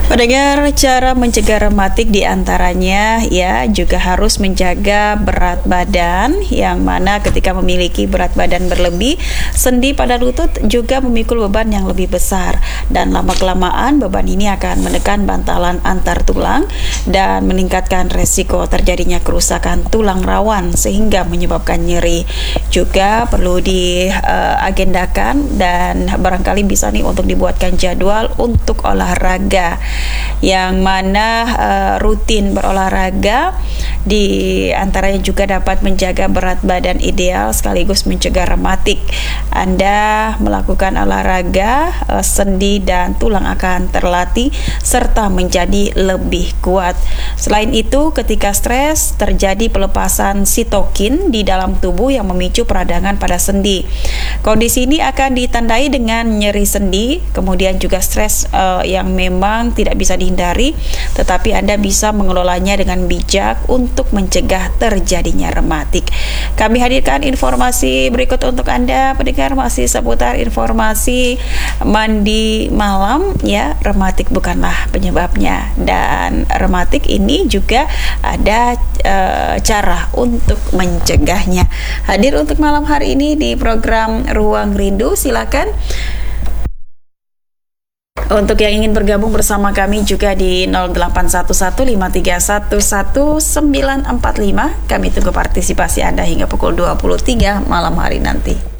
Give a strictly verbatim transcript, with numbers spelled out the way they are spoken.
Pendengar, cara mencegah rematik diantaranya ya juga harus menjaga berat badan, yang mana ketika memiliki berat badan berlebih, sendi pada lutut juga memikul beban yang lebih besar, dan lama-kelamaan beban ini akan menekan bantalan antar tulang dan meningkatkan resiko terjadinya kerusakan tulang rawan sehingga menyebabkan nyeri. Juga perlu diagendakan dan barangkali bisa nih untuk dibuatkan jadwal untuk olahraga, yang mana uh, rutin berolahraga di antaranya juga dapat menjaga berat badan ideal sekaligus mencegah rematik. Anda melakukan olahraga, uh, sendi dan tulang akan terlatih serta menjadi lebih kuat. Selain itu, ketika stres terjadi pelepasan sitokin di dalam tubuh yang memicu peradangan pada sendi. Kondisi ini akan ditandai dengan nyeri sendi, kemudian juga stres uh, yang memang tidak bisa dihindari, tetapi Anda bisa mengelolanya dengan bijak untuk mencegah terjadinya rematik. Kami hadirkan informasi berikut untuk Anda, pendengar, masih seputar informasi mandi malam ya. Rematik bukanlah penyebabnya, dan rematik ini juga ada e, cara untuk mencegahnya. Hadir untuk malam hari ini di program Ruang Rindu, silakan. Untuk yang ingin bergabung bersama kami juga di nol delapan satu satu lima tiga satu satu sembilan empat lima. Kami tunggu partisipasi Anda hingga pukul dua puluh tiga malam hari nanti.